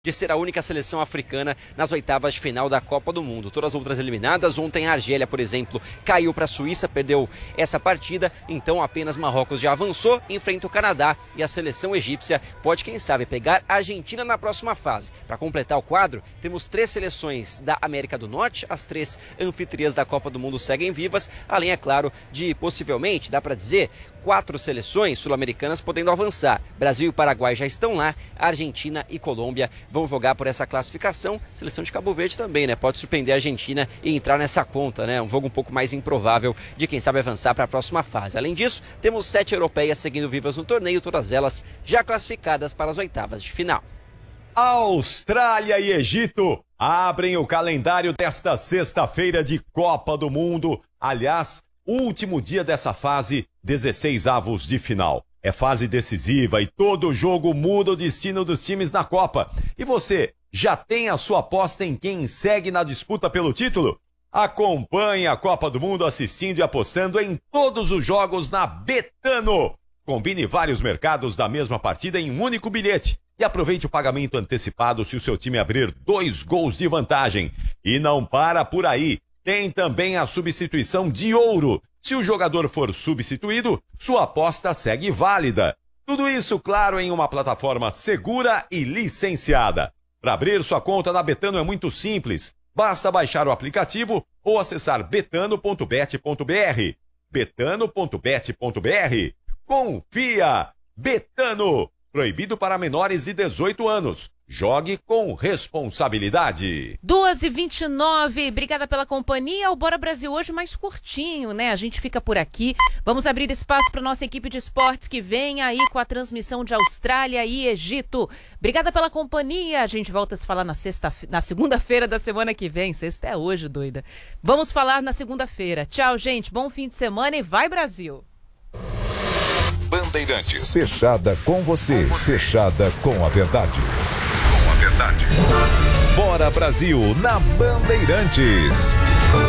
de ser a única seleção africana nas oitavas de final da Copa do Mundo. Todas as outras eliminadas. Ontem a Argélia, por exemplo, caiu para a Suíça, perdeu essa partida. Então apenas Marrocos já avançou, enfrenta o Canadá e a seleção egípcia pode, quem sabe, pegar a Argentina na próxima fase. Para completar o quadro, temos 3 seleções da América do Norte. As 3 anfitriãs da Copa do Mundo seguem vivas, além, é claro, de possivelmente, dá para dizer, 4 seleções sul-americanas podendo avançar. Brasil e Paraguai já estão lá, Argentina e Colômbia vão jogar por essa classificação. Seleção de Cabo Verde também, né? Pode surpreender a Argentina e entrar nessa conta, né? Um jogo um pouco mais improvável de quem sabe avançar para a próxima fase. Além disso, temos 7 europeias seguindo vivas no torneio, todas elas já classificadas para as oitavas de final. Austrália e Egito abrem o calendário desta sexta-feira de Copa do Mundo. Aliás, último dia dessa fase, 16 avos de final. É fase decisiva e todo jogo muda o destino dos times na Copa. E você, já tem a sua aposta em quem segue na disputa pelo título? Acompanhe a Copa do Mundo assistindo e apostando em todos os jogos na Betano. Combine vários mercados da mesma partida em um único bilhete. E aproveite o pagamento antecipado se o seu time abrir 2 gols de vantagem. E não para por aí. Tem também a substituição de ouro. Se o jogador for substituído, sua aposta segue válida. Tudo isso, claro, em uma plataforma segura e licenciada. Para abrir sua conta na Betano é muito simples. Basta baixar o aplicativo ou acessar betano.bet.br. betano.bet.br. Confia! Betano! Proibido para menores de 18 anos. Jogue com responsabilidade. 2h29, obrigada pela companhia. O Bora Brasil hoje mais curtinho, né? A gente fica por aqui. Vamos abrir espaço para nossa equipe de esportes que vem aí com a transmissão de Austrália e Egito. Obrigada pela companhia. A gente volta a se falar na segunda-feira da semana que vem. Sexta é hoje, doida. Vamos falar na segunda-feira. Tchau, gente. Bom fim de semana e vai, Brasil! Bandeirantes. Fechada com você. Fechada com a verdade. Com a verdade. Bora Brasil na Bandeirantes.